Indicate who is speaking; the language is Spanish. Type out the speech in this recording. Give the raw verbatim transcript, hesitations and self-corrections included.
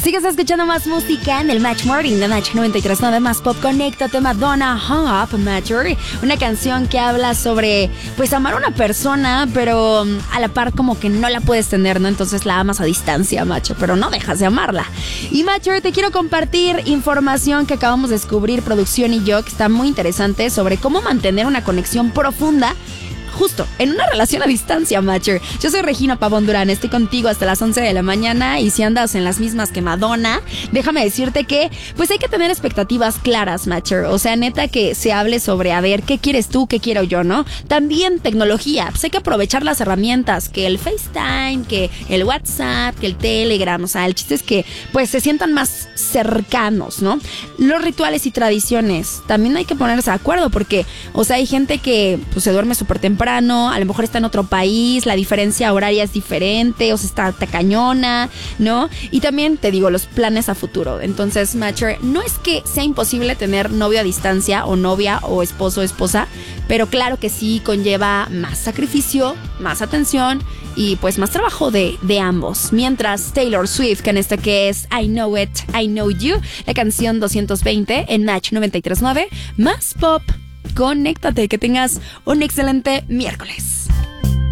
Speaker 1: Sigues escuchando más música en el Match Morning de Match noventa y tres punto nueve Más Pop. Conéctate, Madonna, Hung Up, Matcher. Una canción que habla sobre, pues, amar a una persona, pero a la par como que no la puedes tener, ¿no? Entonces la amas a distancia, Matcher, pero no dejas de amarla. Y, Matcher, te quiero compartir información que acabamos de descubrir, producción y yo, que está muy interesante, sobre cómo mantener una conexión profunda justo en una relación a distancia, Matcher. Yo soy Regina Pavón Durán, estoy contigo hasta las once de la mañana y si andas en las mismas que Madonna, déjame decirte que pues hay que tener expectativas claras, Matcher. O sea, neta, que se hable sobre, a ver, ¿qué quieres tú? ¿Qué quiero yo? ¿No? También tecnología, pues hay que aprovechar las herramientas, que el FaceTime, que el WhatsApp, que el Telegram. O sea, el chiste es que pues se sientan más cercanos, ¿no? Los rituales y tradiciones, también hay que ponerse de acuerdo porque, o sea, hay gente que pues se duerme súper temprano, a lo mejor está en otro país, la diferencia horaria es diferente, o sea, está tacañona, ¿no? Y también te digo, los planes a futuro. Entonces, Matcher, no es que sea imposible tener novio a distancia, o novia, o esposo o esposa, pero claro que sí conlleva más sacrificio, más atención y pues más trabajo de, de ambos. Mientras Taylor Swift, que en este que es I Know It, I Know You, la canción doscientos veinte en Match noventa y tres punto nueve Más Pop. Conéctate, que tengas un excelente miércoles.